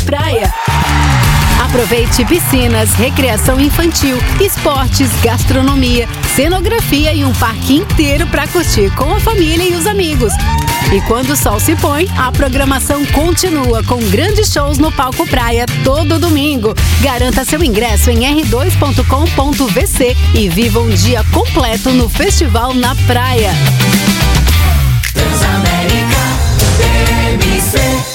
Praia. Aproveite piscinas, recreação infantil, esportes, gastronomia, cenografia e um parque inteiro para curtir com a família e os amigos. E quando o sol se põe, a programação continua com grandes shows no Palco Praia todo domingo. Garanta seu ingresso em r2.com.vc e viva um dia completo no Festival na Praia. Transamérica TMC.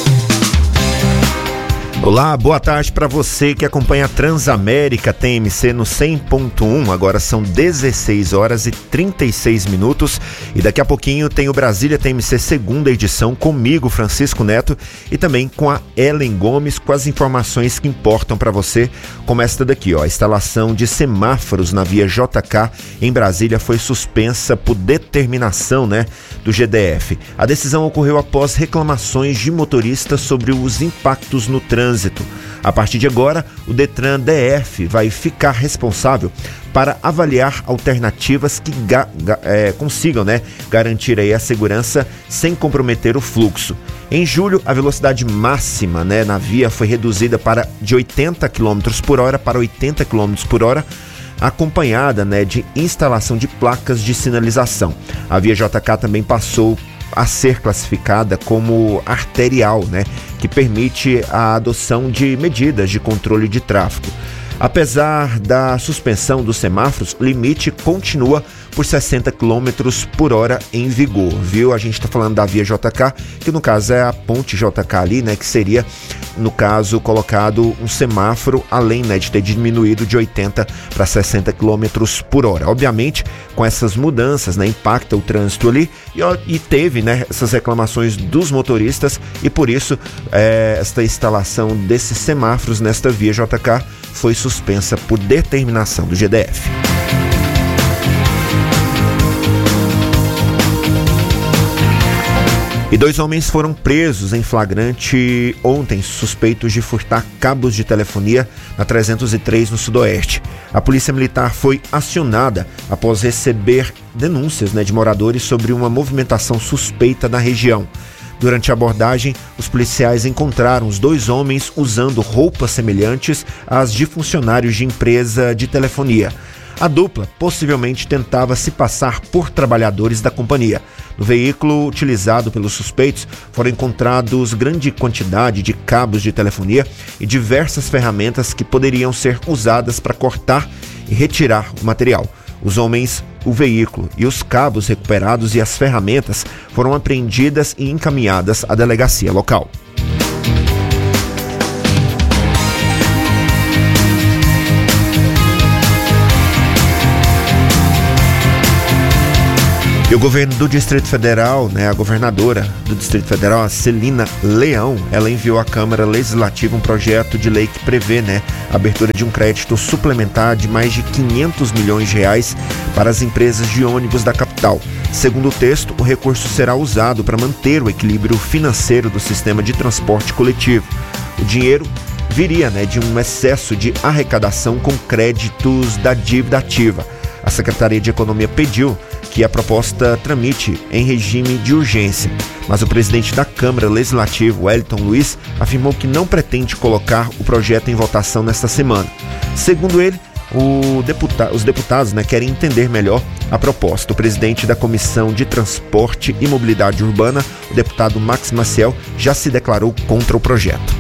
Olá, boa tarde para você que acompanha a Transamérica TMC no 100.1. Agora são 16 horas e 36 minutos e daqui a pouquinho tem o Brasília TMC segunda edição comigo, Francisco Neto, e também com a Ellen Gomes com as informações que importam para você, como esta daqui, ó. A instalação de semáforos na via JK em Brasília foi suspensa por determinação, do GDF. A decisão ocorreu após reclamações de motoristas sobre os impactos no trânsito. A partir de agora, o Detran DF vai ficar responsável para avaliar alternativas que consigam garantir aí a segurança sem comprometer o fluxo. Em julho, a velocidade máxima na via foi reduzida de 80 km por hora para 80 km por hora, acompanhada de instalação de placas de sinalização. A via JK também passou a ser classificada como arterial, que permite a adoção de medidas de controle de tráfego. Apesar da suspensão dos semáforos, o limite continua por 60 km por hora em vigor, viu? A gente está falando da via JK, que no caso é a ponte JK ali, que seria, no caso, colocado um semáforo além de ter diminuído de 80 para 60 km por hora. Obviamente, com essas mudanças, impacta o trânsito ali e teve essas reclamações dos motoristas e por isso esta instalação desses semáforos nesta via JK foi suspensa por determinação do GDF. E 2 homens foram presos em flagrante ontem, suspeitos de furtar cabos de telefonia na 303 no Sudoeste. A Polícia Militar foi acionada após receber denúncias de moradores sobre uma movimentação suspeita na região. Durante a abordagem, os policiais encontraram os 2 homens usando roupas semelhantes às de funcionários de empresa de telefonia. A dupla possivelmente tentava se passar por trabalhadores da companhia. No veículo utilizado pelos suspeitos foram encontrados grande quantidade de cabos de telefonia e diversas ferramentas que poderiam ser usadas para cortar e retirar o material. Os homens, o veículo e os cabos recuperados e as ferramentas foram apreendidas e encaminhadas à delegacia local. E o governo do Distrito Federal, a governadora do Distrito Federal, a Celina Leão, ela enviou à Câmara Legislativa um projeto de lei que prevê a abertura de um crédito suplementar de mais de 500 milhões de reais para as empresas de ônibus da capital. Segundo o texto, o recurso será usado para manter o equilíbrio financeiro do sistema de transporte coletivo. O dinheiro viria de um excesso de arrecadação com créditos da dívida ativa. A Secretaria de Economia pediu que a proposta tramite em regime de urgência, mas o presidente da Câmara Legislativa, Wellington Luiz, afirmou que não pretende colocar o projeto em votação nesta semana. Segundo ele, os deputados querem entender melhor a proposta. O presidente da Comissão de Transporte e Mobilidade Urbana, o deputado Max Maciel, já se declarou contra o projeto.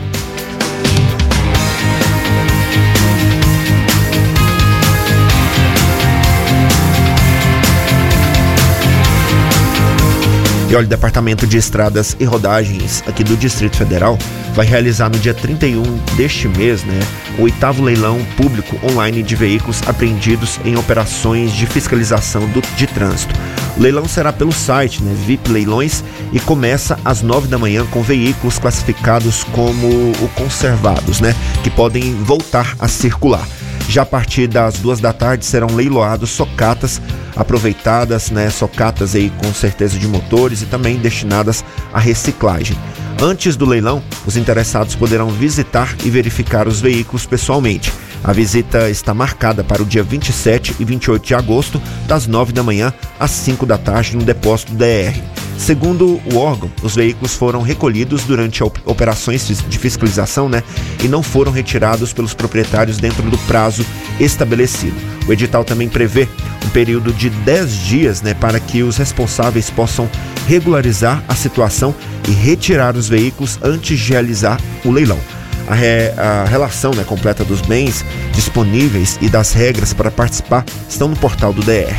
E olha, o Departamento de Estradas e Rodagens aqui do Distrito Federal vai realizar no dia 31 deste mês, o 8º leilão público online de veículos apreendidos em operações de fiscalização de trânsito. O leilão será pelo site, VIP Leilões, e começa às 9 da manhã com veículos classificados como conservados, que podem voltar a circular. Já a partir das 2 da tarde serão leiloados socatas aproveitadas, socatas aí com certeza de motores e também destinadas à reciclagem. Antes do leilão, os interessados poderão visitar e verificar os veículos pessoalmente. A visita está marcada para o dia 27 e 28 de agosto, das 9 da manhã às 5 da tarde no depósito DR. Segundo o órgão, os veículos foram recolhidos durante operações de fiscalização, e não foram retirados pelos proprietários dentro do prazo estabelecido. O edital também prevê um período de 10 dias, para que os responsáveis possam regularizar a situação e retirar os veículos antes de realizar o leilão. A relação completa dos bens disponíveis e das regras para participar estão no portal do DR.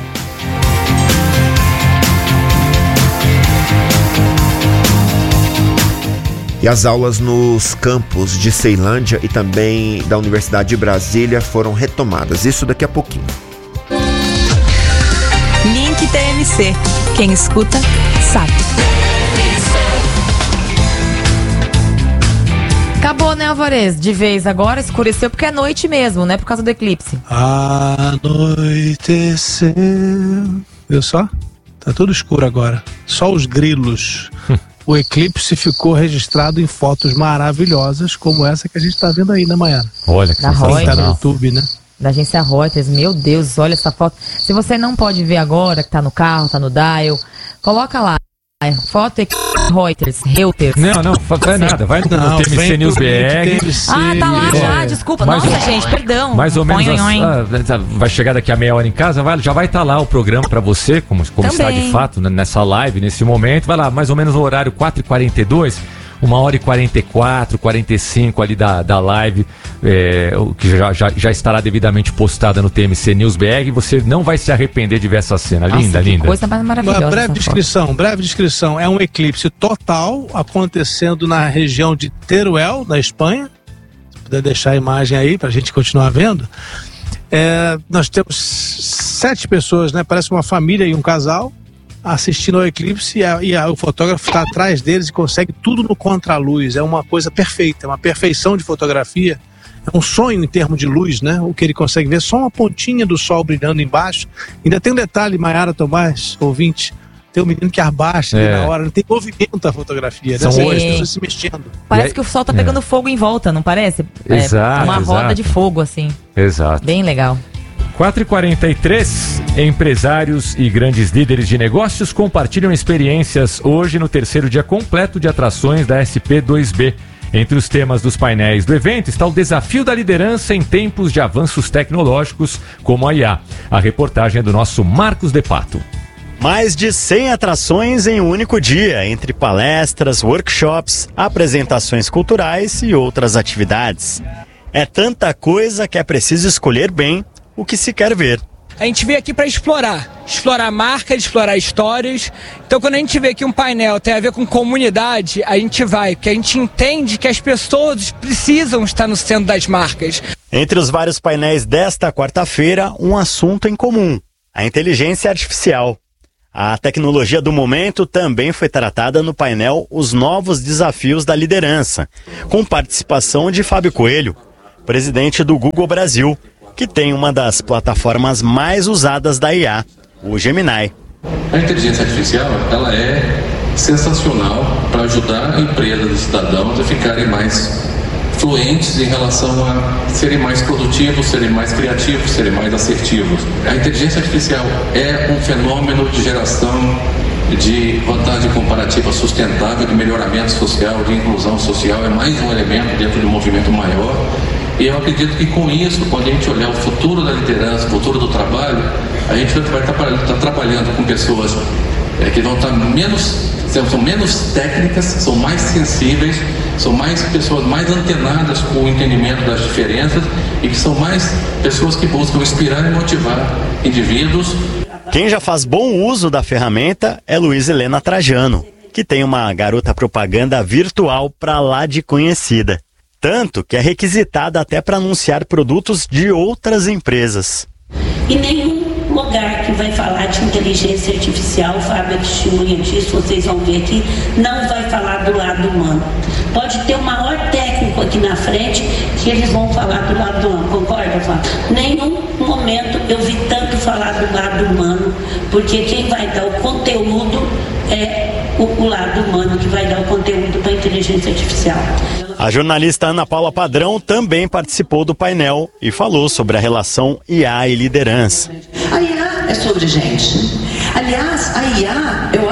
E as aulas nos campos de Ceilândia e também da Universidade de Brasília foram retomadas. Isso daqui a pouquinho. Link TMC. Quem escuta, sabe. Acabou, né, Alvarez? De vez agora, escureceu porque é noite mesmo, né? Por causa do eclipse. Anoiteceu. Viu só? Tá tudo escuro agora. Só os grilos. O eclipse ficou registrado em fotos maravilhosas, como essa que a gente está vendo aí na manhã. Olha que sensacional. Tá no YouTube, né? Da agência Reuters. Meu Deus, olha essa foto. Se você não pode ver agora, que tá no carro, tá no dial, coloca lá. Foto Reuters. Não, vai nada. Vai no TMC News BR. Tá lá já, desculpa. Nossa, gente, perdão. Mais ou menos vai chegar daqui a meia hora em casa, já vai estar lá o programa para você, como está de fato nessa live, nesse momento. Vai lá, mais ou menos no horário 4h42, 1h44, 45 ali da live, que já estará devidamente postada no TMC News BR. Você não vai se arrepender de ver essa cena. Nossa, linda. Coisa mais maravilhosa. Uma breve descrição. É um eclipse total acontecendo na região de Teruel, na Espanha. Se puder deixar a imagem aí para a gente continuar vendo. Nós temos 7 pessoas, parece uma família e um casal, assistindo ao eclipse, e o fotógrafo está atrás deles e consegue tudo no contraluz. É uma coisa perfeita, é uma perfeição de fotografia. É um sonho em termos de luz, O que ele consegue ver, só uma pontinha do sol brilhando embaixo. Ainda tem um detalhe, Maiara Tomás, ouvinte, tem um menino que abaixa ali na hora, não tem movimento a fotografia, São as pessoas se mexendo. Parece que o sol tá pegando fogo em volta, não parece? Exato, uma roda de fogo, assim. Exato. Bem legal. 4h43, empresários e grandes líderes de negócios compartilham experiências hoje no terceiro dia completo de atrações da SP2B. Entre os temas dos painéis do evento está o desafio da liderança em tempos de avanços tecnológicos como a IA. A reportagem é do nosso Marcos De Pato. Mais de 100 atrações em um único dia, entre palestras, workshops, apresentações culturais e outras atividades. É tanta coisa que é preciso escolher bem o que se quer ver. A gente veio aqui para explorar marcas, explorar histórias. Então, quando a gente vê que um painel tem a ver com comunidade, a gente vai, porque a gente entende que as pessoas precisam estar no centro das marcas. Entre os vários painéis desta quarta-feira, um assunto em comum: a inteligência artificial. A tecnologia do momento também foi tratada no painel Os Novos Desafios da Liderança, com participação de Fábio Coelho, presidente do Google Brasil, que tem uma das plataformas mais usadas da IA, o Gemini. A inteligência artificial, ela é sensacional para ajudar empresas e cidadãos a ficarem mais fluentes em relação a serem mais produtivos, serem mais criativos, serem mais assertivos. A inteligência artificial é um fenômeno de geração de vantagem comparativa sustentável, de melhoramento social, de inclusão social, é mais um elemento dentro de um movimento maior. E eu acredito que com isso, quando a gente olhar o futuro da liderança, o futuro do trabalho, a gente vai estar trabalhando com pessoas que vão estar são menos técnicas, são mais sensíveis, são mais pessoas mais antenadas com o entendimento das diferenças e que são mais pessoas que buscam inspirar e motivar indivíduos. Quem já faz bom uso da ferramenta é Luiz Helena Trajano, que tem uma garota propaganda virtual pra lá de conhecida. Tanto que é requisitada até para anunciar produtos de outras empresas. E nenhum lugar que vai falar de inteligência artificial, Fábio é testemunha disso, vocês vão ver aqui, não vai falar do lado humano. Pode ter o maior técnico aqui na frente que eles vão falar do lado humano, concorda, Fábio? Nenhum momento eu vi tanto falar do lado humano, porque quem vai dar o conteúdo é o lado humano que vai dar o conteúdo para a inteligência artificial. A jornalista Ana Paula Padrão também participou do painel e falou sobre a relação IA e liderança. A IA é sobre gente. Aliás, a IA, eu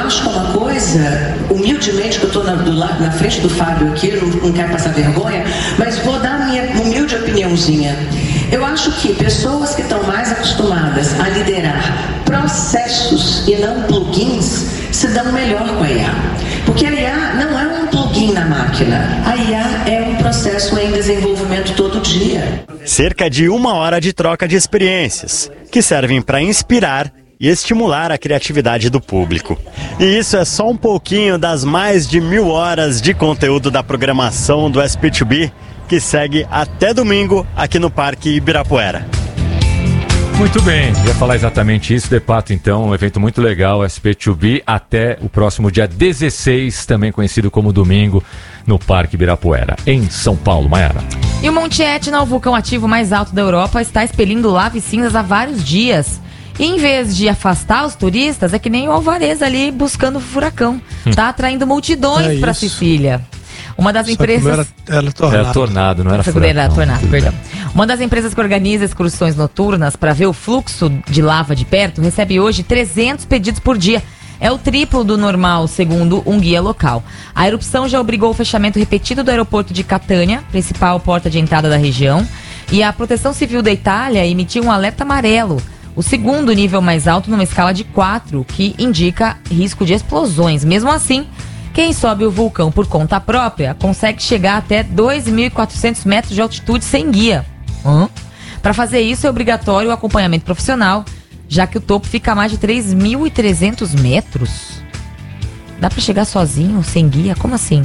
acho uma coisa, humildemente, que eu estou na frente do Fábio aqui, eu não quero passar vergonha, mas vou dar a minha humilde opiniãozinha. Eu acho que pessoas que estão mais acostumadas a liderar processos e não plugins se dão melhor com a IA. Porque a IA não é um plugin na máquina, a IA é um processo em desenvolvimento todo dia. Cerca de 1 hora de troca de experiências, que servem para inspirar e estimular a criatividade do público. E isso é só um pouquinho das mais de 1000 horas de conteúdo da programação do SP2B, que segue até domingo aqui no Parque Ibirapuera. Muito bem, ia falar exatamente isso, De Pato, então, um evento muito legal, SP2B, até o próximo dia 16, também conhecido como domingo, no Parque Ibirapuera, em São Paulo. Maiara. E o Monte Etna, o vulcão ativo mais alto da Europa, está expelindo lava e cinzas há vários dias. E em vez de afastar os turistas, é que nem o Alvarez ali buscando o furacão. Tá atraindo multidões para Sicília. Uma das empresas... Era tornado. Era tornado, não era furacão. Era tornado, perdão. Uma das empresas que organiza excursões noturnas para ver o fluxo de lava de perto recebe hoje 300 pedidos por dia. É o triplo do normal, segundo um guia local. A erupção já obrigou o fechamento repetido do aeroporto de Catânia, principal porta de entrada da região, e a Proteção Civil da Itália emitiu um alerta amarelo, o segundo nível mais alto numa escala de 4, que indica risco de explosões. Mesmo assim, quem sobe o vulcão por conta própria consegue chegar até 2.400 metros de altitude sem guia. Para fazer isso é obrigatório o acompanhamento profissional, já que o topo fica a mais de 3.300 metros. Dá para chegar sozinho, sem guia? Como assim?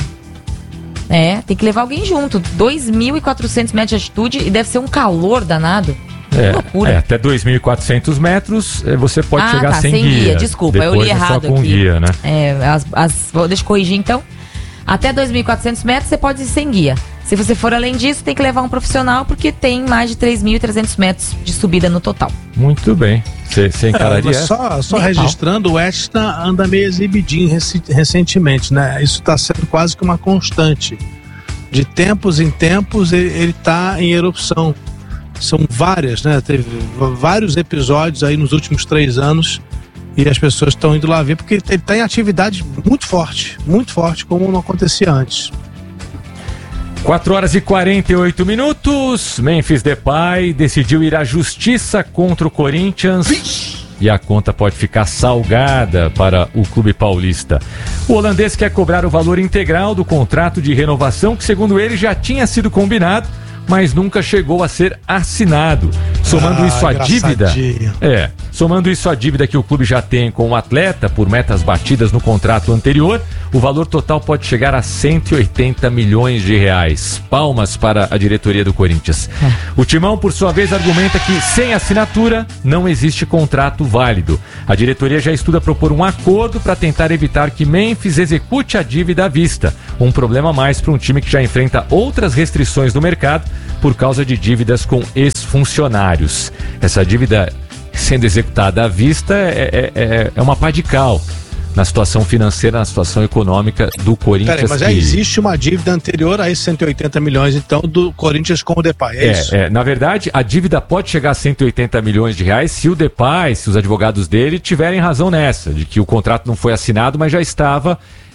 Tem que levar alguém junto. 2.400 metros de altitude e deve ser um calor danado. Loucura. Até 2.400 metros você pode chegar sem guia. Desculpa, depois eu li errado só com aqui. Guia, né? Deixa eu corrigir então. Até 2.400 metros você pode ir sem guia. Se você for além disso, tem que levar um profissional, porque tem mais de 3.300 metros de subida no total. Muito bem. Você encararia só registrando, o Etna anda meio exibidinho recentemente, né? Isso está sendo quase que uma constante. De tempos em tempos ele está em erupção. São várias, né? Teve vários episódios aí nos últimos 3 anos e as pessoas estão indo lá ver, porque ele está em atividade muito forte, como não acontecia antes. 4 horas e 48 minutos. Memphis Depay decidiu ir à justiça contra o Corinthians. E a conta pode ficar salgada para o clube paulista. O holandês quer cobrar o valor integral do contrato de renovação, que segundo ele já tinha sido combinado, mas nunca chegou a ser assinado. Somando isso à dívida. Somando isso à dívida que o clube já tem com o atleta por metas batidas no contrato anterior, o valor total pode chegar a 180 milhões de reais. Palmas para a diretoria do Corinthians. O Timão, por sua vez, argumenta que sem assinatura não existe contrato válido. A diretoria já estuda propor um acordo para tentar evitar que Memphis execute a dívida à vista. Um problema a mais para um time que já enfrenta outras restrições no mercado por causa de dívidas com ex-funcionários. Essa dívida sendo executada à vista é uma pá de cal na situação financeira, na situação econômica do Corinthians. Peraí, mas já existe uma dívida anterior a esses 180 milhões, então, do Corinthians com o Depay, isso? Na verdade, a dívida pode chegar a 180 milhões de reais se o Depay, se os advogados dele tiverem razão nessa, de que o contrato não foi assinado, mas já estava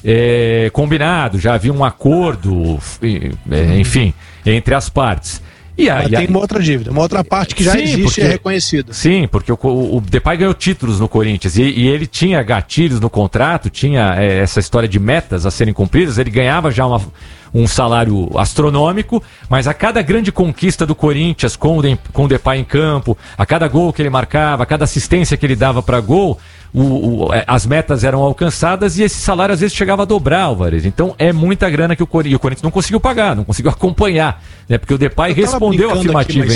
combinado, já havia um acordo, enfim, entre as partes. Tem uma outra dívida, uma outra parte que já existe e é reconhecida. Sim, porque o Depay ganhou títulos no Corinthians e ele tinha gatilhos no contrato, tinha essa história de metas a serem cumpridas, ele ganhava já um salário astronômico, mas a cada grande conquista do Corinthians com o Depay em campo, a cada gol que ele marcava, a cada assistência que ele dava para gol, as metas eram alcançadas e esse salário às vezes chegava a dobrar, Alvarez. Então é muita grana que o Corinthians não conseguiu pagar, não conseguiu acompanhar, né? Porque o Depay respondeu afirmativo.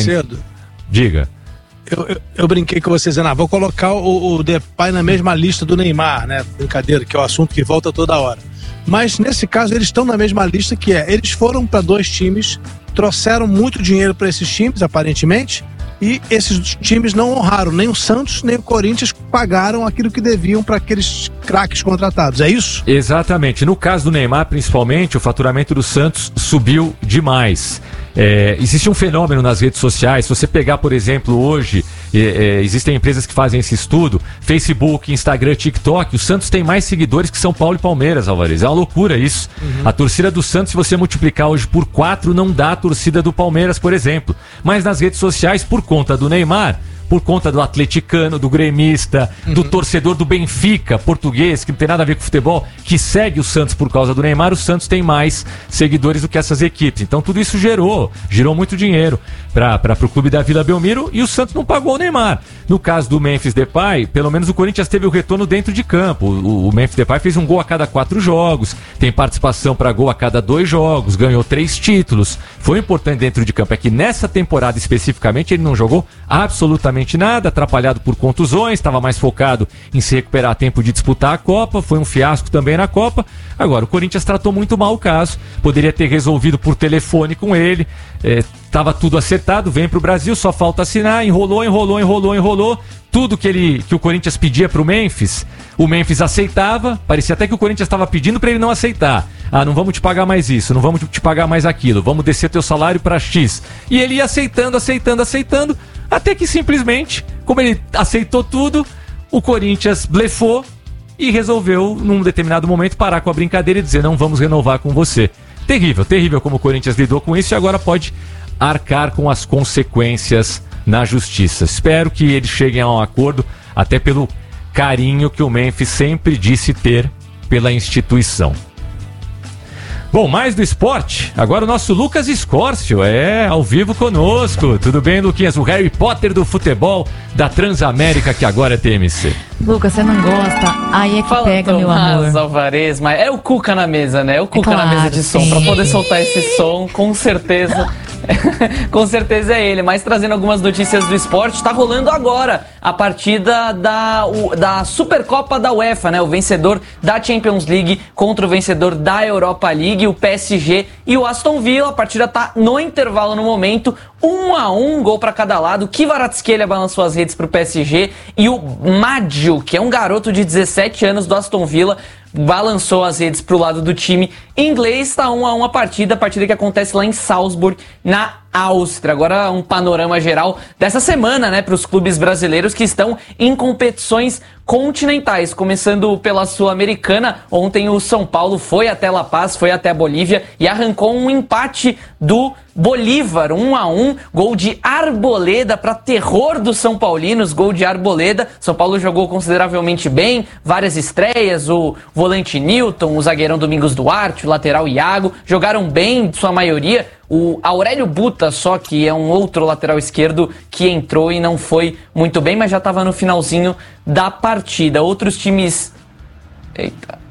Diga. Eu brinquei com vocês, vou colocar o Depay na mesma lista do Neymar, né? Brincadeira, que é o assunto que volta toda hora. Mas nesse caso eles estão na mesma lista, que eles foram para 2 times, trouxeram muito dinheiro para esses times, aparentemente, e esses times não honraram, nem o Santos nem o Corinthians pagaram aquilo que deviam para aqueles craques contratados, é isso? Exatamente, no caso do Neymar principalmente, o faturamento do Santos subiu demais. Existe um fenômeno nas redes sociais. Se você pegar, por exemplo, hoje, existem empresas que fazem esse estudo, Facebook, Instagram, TikTok, o Santos tem mais seguidores que São Paulo e Palmeiras, Alvarez. É uma loucura isso. A torcida do Santos, se você multiplicar hoje por 4, não dá a torcida do Palmeiras, por exemplo. Mas nas redes sociais, por conta do Neymar, por conta do atleticano, do gremista, do torcedor do Benfica, português, que não tem nada a ver com futebol, que segue o Santos por causa do Neymar, o Santos tem mais seguidores do que essas equipes. Então tudo isso gerou muito dinheiro para o clube da Vila Belmiro, e o Santos não pagou o Neymar. No caso do Memphis Depay, pelo menos o Corinthians teve o retorno dentro de campo. O Memphis Depay fez um gol a cada 4 jogos, tem participação para gol a cada 2 jogos, ganhou 3 títulos. Foi importante dentro de campo. É que nessa temporada especificamente ele não jogou absolutamente nada, atrapalhado por contusões, estava mais focado em se recuperar a tempo de disputar a Copa, foi um fiasco também na Copa. Agora, o Corinthians tratou muito mal o caso, poderia ter resolvido por telefone com ele, estava tudo acertado, vem para o Brasil, só falta assinar, enrolou. Tudo que o Corinthians pedia para o Memphis aceitava, parecia até que o Corinthians estava pedindo para ele não aceitar. Não vamos te pagar mais isso, não vamos te pagar mais aquilo, vamos descer teu salário para X. E ele ia aceitando, até que simplesmente, como ele aceitou tudo, o Corinthians blefou e resolveu, num determinado momento, parar com a brincadeira e dizer: não vamos renovar com você. Terrível como o Corinthians lidou com isso, e agora pode arcar com as consequências na justiça. Espero que eles cheguem a um acordo, até pelo carinho que o Memphis sempre disse ter pela instituição. Bom, mais do esporte, agora o nosso Lucas Escórcio ao vivo conosco. Tudo bem, Luquinhas? O Harry Potter do futebol da Transamérica, que agora é TMC. Lucas, você não gosta? Aí é que pega, meu amor. Alvarez, mas é o Cuca na mesa, né? É o Cuca na mesa de som, pra poder soltar esse som, com certeza. Com certeza é ele, mas trazendo algumas notícias do esporte, tá rolando agora a partida da Supercopa da UEFA, né? O vencedor da Champions League contra o vencedor da Europa League, o PSG e o Aston Villa. A partida tá no intervalo no momento, 1-1, gol pra cada lado. Kvaratskhelia balançou as redes pro PSG e o Maggio, que é um garoto de 17 anos do Aston Villa, balançou as redes pro lado do time inglês. Tá 1-1 a partida que acontece lá em Salzburg, na Áustria. Agora um panorama geral dessa semana, né, para os clubes brasileiros que estão em competições continentais, começando pela Sul-Americana. Ontem o São Paulo foi até La Paz, foi até a Bolívia e arrancou um empate do Bolívar, 1-1, gol de Arboleda para terror dos São Paulinos, gol de Arboleda. São Paulo jogou consideravelmente bem, várias estreias, o volante Newton, o zagueirão Domingos Duarte, o lateral Iago, jogaram bem, sua maioria. O Aurélio Buta, só que é um outro lateral esquerdo que entrou e não foi muito bem, mas já estava no finalzinho da partida. Outros times... Eita.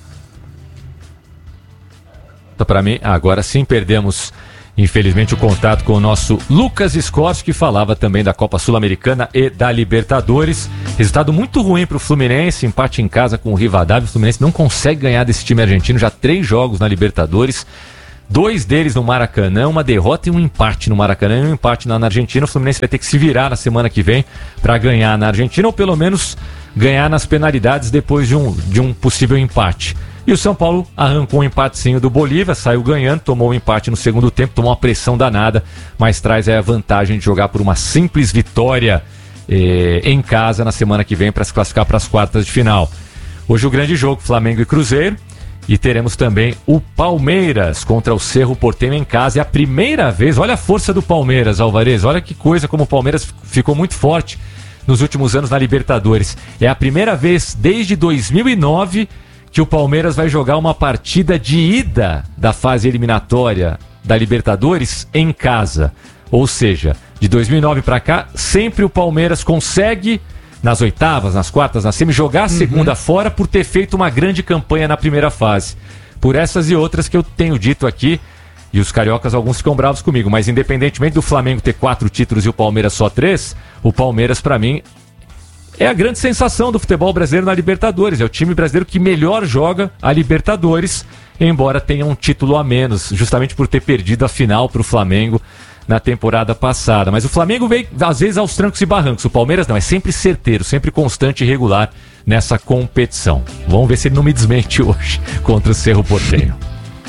Para mim, agora sim perdemos, infelizmente, o contato com o nosso Lucas Escórcio, que falava também da Copa Sul-Americana e da Libertadores. Resultado muito ruim para o Fluminense, empate em casa com o Rivadavia. O Fluminense não consegue ganhar desse time argentino, já 3 jogos na Libertadores. 2 deles no Maracanã, uma derrota e um empate no Maracanã e um empate na Argentina. O Fluminense vai ter que se virar na semana que vem para ganhar na Argentina, ou pelo menos ganhar nas penalidades depois de um possível empate. E o São Paulo arrancou um empatezinho do Bolívia, saiu ganhando, tomou um empate no segundo tempo, tomou uma pressão danada, mas traz aí a vantagem de jogar por uma simples vitória em casa na semana que vem para se classificar para as quartas de final. Hoje o grande jogo, Flamengo e Cruzeiro. E teremos também o Palmeiras contra o Cerro Porteño em casa. É a primeira vez, olha a força do Palmeiras, Alvarez. Olha que coisa como o Palmeiras ficou muito forte nos últimos anos na Libertadores. É a primeira vez desde 2009 que o Palmeiras vai jogar uma partida de ida da fase eliminatória da Libertadores em casa. Ou seja, de 2009 para cá, sempre o Palmeiras consegue... nas oitavas, nas quartas, na semi, jogar a segunda fora por ter feito uma grande campanha na primeira fase. Por essas e outras que eu tenho dito aqui, e os cariocas, alguns ficam bravos comigo, mas independentemente do Flamengo ter 4 títulos e o Palmeiras só 3, o Palmeiras, para mim, é a grande sensação do futebol brasileiro na Libertadores. É o time brasileiro que melhor joga a Libertadores, embora tenha um título a menos, justamente por ter perdido a final para o Flamengo na temporada passada. Mas o Flamengo veio, às vezes, aos trancos e barrancos. O Palmeiras não, é sempre certeiro, sempre constante e regular nessa competição. Vamos ver se ele não me desmente hoje contra o Cerro Porteño.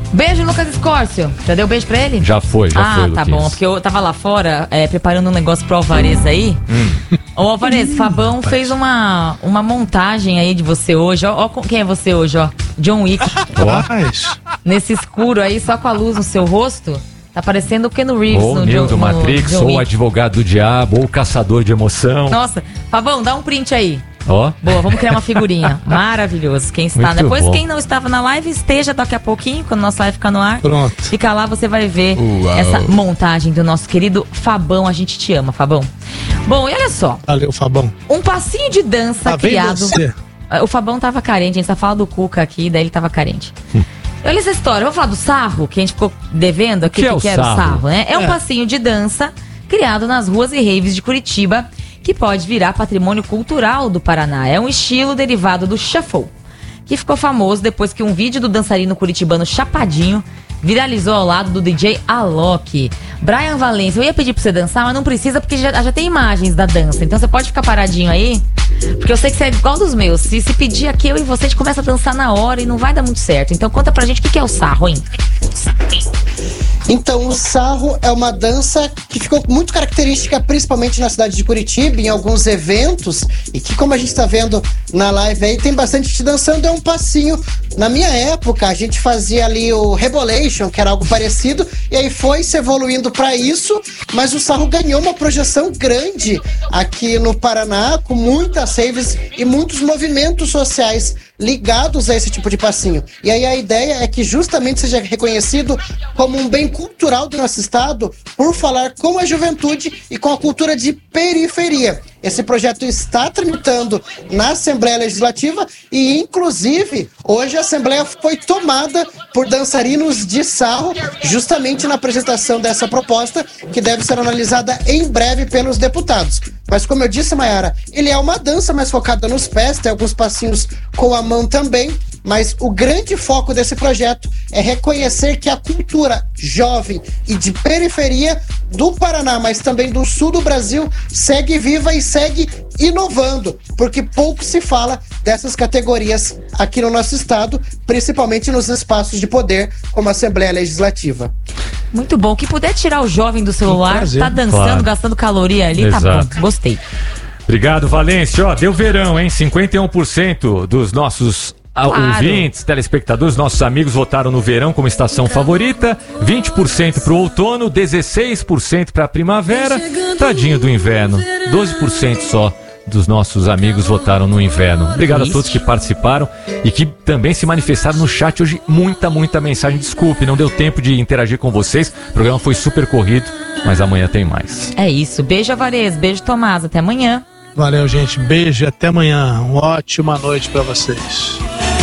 Beijo, Lucas Escórcio. Já deu beijo pra ele? Já foi, foi. Ah, tá Luquinhas. bom, porque eu tava lá fora preparando um negócio pro Alvarez aí. Ô, Alvarez, Fabão fez uma montagem aí de você hoje. Ó, quem é você hoje, ó? John Wick. Nesse escuro aí, só com a luz no seu rosto. Tá parecendo o Keanu Reeves ou Neo do Matrix, ou o advogado do diabo, ou o caçador de emoção. Nossa, Fabão, dá um print aí. Ó. Boa, vamos criar uma figurinha. Maravilhoso. Quem está. Muito Depois, bom. Quem não estava na live, esteja daqui a pouquinho, quando nossa live ficar no ar. Pronto. Fica lá, você vai ver essa montagem do nosso querido Fabão. A gente te ama, Fabão. Bom, e olha só. Valeu, Fabão. Um passinho de dança criado. O Fabão tava carente, a gente só fala do Cuca aqui, daí ele tava carente. Olha essa história, vamos falar do sarro, que a gente ficou devendo aqui, que era o sarro, né? É um passinho de dança criado nas ruas e raves de Curitiba, que pode virar patrimônio cultural do Paraná. É um estilo derivado do shuffle, que ficou famoso depois que um vídeo do dançarino curitibano Chapadinho viralizou ao lado do DJ Alok. Brian Valência, eu ia pedir pra você dançar, mas não precisa porque já tem imagens da dança. Então você pode ficar paradinho aí, porque eu sei que você é igual dos meus. Se pedir aqui, eu e você, a gente começa a dançar na hora e não vai dar muito certo. Então conta pra gente o que é o sarro, hein? Então, o sarro é uma dança que ficou muito característica, principalmente na cidade de Curitiba, em alguns eventos, e que, como a gente está vendo na live aí, tem bastante gente dançando, é um passinho. Na minha época, a gente fazia ali o Rebolation, que era algo parecido, e aí foi se evoluindo para isso, mas o sarro ganhou uma projeção grande aqui no Paraná, com muitas raves e muitos movimentos sociais ligados a esse tipo de passinho. E aí a ideia é que justamente seja reconhecido como um bem cultural do nosso estado por falar com a juventude e com a cultura de periferia. Esse projeto está tramitando na Assembleia Legislativa e, inclusive, hoje a Assembleia foi tomada por dançarinos de sarro, justamente na apresentação dessa proposta, que deve ser analisada em breve pelos deputados. Mas, como eu disse, Mayara, ele é uma dança mais focada nos pés, tem alguns passinhos com a mão também, mas o grande foco desse projeto é reconhecer que a cultura jovem e de periferia do Paraná, mas também do sul do Brasil, segue viva e segue inovando, porque pouco se fala dessas categorias aqui no nosso estado, principalmente nos espaços de poder, como a Assembleia Legislativa. Muito bom. Que puder tirar o jovem do celular, tá dançando, gastando caloria ali, Exato. Tá bom. Gostei. Obrigado, Valência. Ó, deu verão, hein? 51% dos nossos ouvintes, telespectadores, nossos amigos votaram no verão como estação favorita, 20% pro outono, 16% pra primavera, tadinho do inverno, 12% só dos nossos amigos votaram no inverno. Obrigado a todos que participaram e que também se manifestaram no chat hoje. Muita mensagem. Desculpe, não deu tempo de interagir com vocês. O programa foi super corrido, mas amanhã tem mais. É isso. Beijo, Alvarez. Beijo, Tomás. Até amanhã. Valeu, gente. Beijo e até amanhã. Uma ótima noite pra vocês.